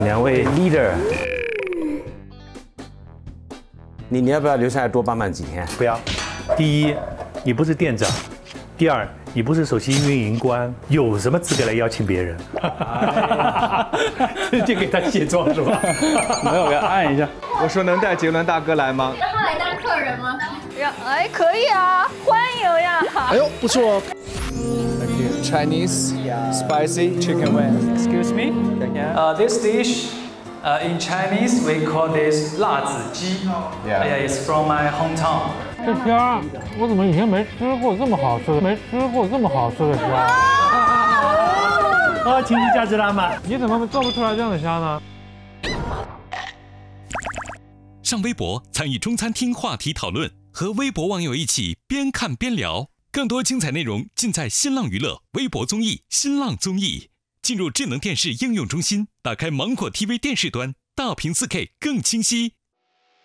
两位 leader， 你要不要留下来多帮忙几天？ 不要。第一，你不是店长；第二，你不是首席运营官，有什么资格来邀请别人？直接给他卸妆是吧？ 没有，给他按一下。 我说能带杰伦大哥来吗？ 让他来当客人吗？ 哎，可以啊，欢迎呀！ 哎呦，不错哦。Thank you. Chinese spicy chicken wings. Excuse me. This dish, in Chinese we call this 辣子鸡. Yeah, it's from my hometown. 这虾，我怎么以前没吃过这么好吃的？没吃过这么好吃的虾。 啊，情绪价值拉满。 你怎么做不出来这样的虾呢？ 上微博参与中餐厅话题讨论，和微博网友一起边看边聊。更多精彩内容尽在新浪娱乐微博综艺新浪综艺。进入智能电视应用中心，打开芒果 TV 电视端，大屏 4K 更清晰。